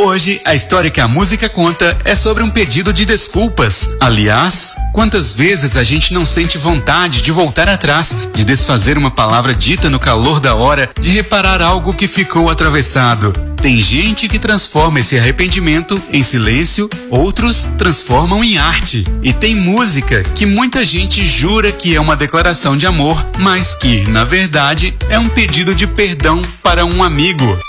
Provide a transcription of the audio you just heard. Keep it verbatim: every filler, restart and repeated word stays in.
Hoje, a história que a música conta é sobre um pedido de desculpas. Aliás, quantas vezes a gente não sente vontade de voltar atrás, de desfazer uma palavra dita no calor da hora, de reparar algo que ficou atravessado? Tem gente que transforma esse arrependimento em silêncio, outros transformam em arte. E tem música que muita gente jura que é uma declaração de amor, mas que, na verdade, é um pedido de perdão para um amigo.